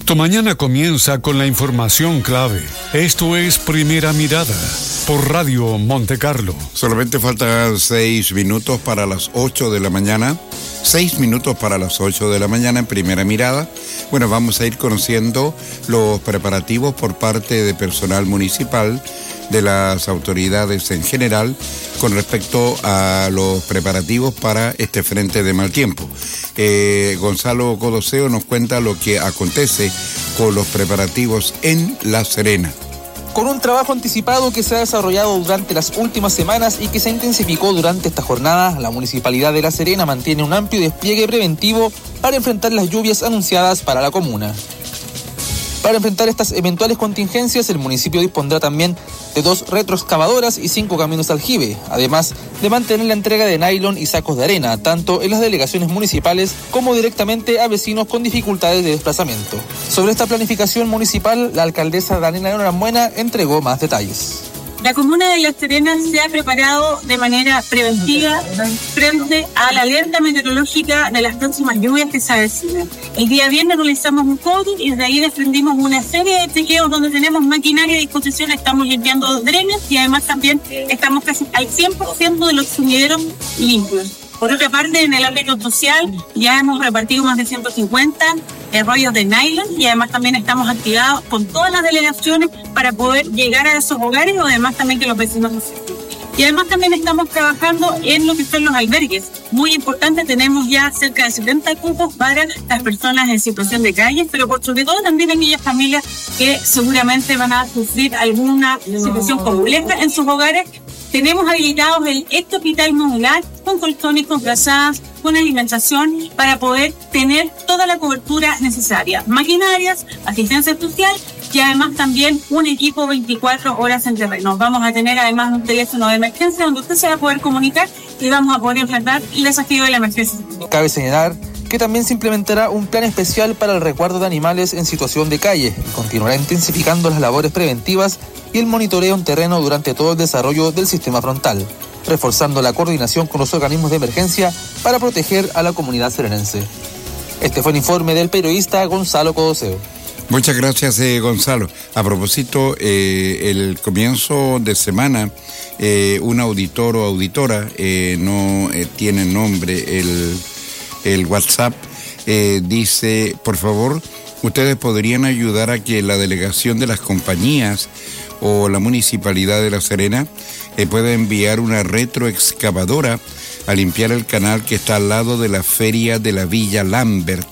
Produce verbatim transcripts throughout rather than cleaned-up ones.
Tu mañana comienza con la información clave. Esto es Primera Mirada por Radio Monte Carlo. Solamente faltan seis minutos para las ocho de la mañana. Seis minutos para las ocho de la mañana en Primera Mirada. Bueno, vamos a ir conociendo los preparativos por parte de personal municipal, de las autoridades en general, con respecto a los preparativos para este frente de mal tiempo. Eh, Gonzalo Codoseo nos cuenta lo que acontece con los preparativos en La Serena. Con un trabajo anticipado que se ha desarrollado durante las últimas semanas y que se intensificó durante esta jornada, la Municipalidad de La Serena mantiene un amplio despliegue preventivo para enfrentar las lluvias anunciadas para la comuna. Para enfrentar estas eventuales contingencias, el municipio dispondrá también de dos retroexcavadoras y cinco camiones de aljibe, además de mantener la entrega de nylon y sacos de arena, tanto en las delegaciones municipales como directamente a vecinos con dificultades de desplazamiento. Sobre esta planificación municipal, la alcaldesa Daniela Norambuena entregó más detalles. La comuna de La Serena se ha preparado de manera preventiva frente a la alerta meteorológica de las próximas lluvias que se avecinan. El día viernes realizamos un código y desde ahí desprendimos una serie de chequeos donde tenemos maquinaria a disposición, estamos limpiando drenes y además también estamos casi al cien por ciento de los sumideros limpios. Por otra parte, en el ámbito social ya hemos repartido más de ciento cincuenta eh, rollos de nylon y además también estamos activados con todas las delegaciones para poder llegar a esos hogares o además también que los vecinos nos asistan. Y además también estamos trabajando en lo que son los albergues. Muy importante, tenemos ya cerca de setenta cupos para las personas en situación de calle, pero por sobre todo también aquellas familias que seguramente van a sufrir alguna situación compleja en sus hogares. Tenemos habilitados el este hospital modular con colchones, con frazadas, con alimentación para poder tener toda la cobertura necesaria. Maquinarias, asistencia social y además también un equipo veinticuatro horas en terreno. Vamos a tener además un teléfono de emergencia donde usted se va a poder comunicar y vamos a poder enfrentar el desafío de la emergencia. Cabe señalar que también se implementará un plan especial para el resguardo de animales en situación de calle y continuará intensificando las labores preventivas y el monitoreo en terreno durante todo el desarrollo del sistema frontal, reforzando la coordinación con los organismos de emergencia para proteger a la comunidad serenense. Este fue el informe del periodista Gonzalo Codoseo. Muchas gracias, eh, Gonzalo. A propósito, eh, el comienzo de semana, eh, un auditor o auditora, eh, no eh, tiene nombre el, el WhatsApp, eh, dice, por favor, ustedes podrían ayudar a que la delegación de las compañías o la Municipalidad de La Serena eh, pueda enviar una retroexcavadora a limpiar el canal que está al lado de la feria de la Villa Lambert.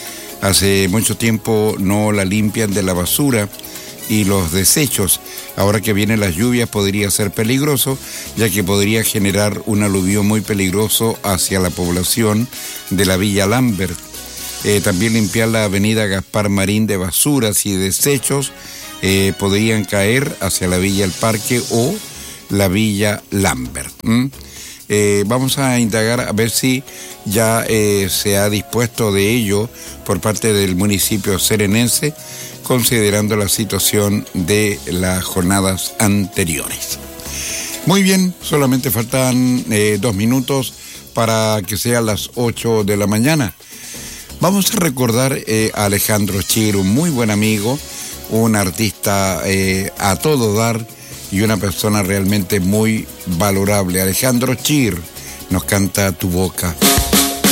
Hace mucho tiempo no la limpian de la basura y los desechos. Ahora que vienen las lluvias podría ser peligroso, ya que podría generar un aluvión muy peligroso hacia la población de la Villa Lambert. Eh, también limpiar la avenida Gaspar Marín de basuras y desechos eh, podrían caer hacia la Villa El Parque o la Villa Lambert. ¿Mm? Eh, vamos a indagar a ver si ya eh, se ha dispuesto de ello por parte del municipio serenense, considerando la situación de las jornadas anteriores. Muy bien, solamente faltan eh, dos minutos para que sean las ocho de la mañana. Vamos a recordar eh, a Alejandro Chir, un muy buen amigo, un artista eh, a todo dar y una persona realmente muy valorable. Alejandro Chir nos canta Tu Boca.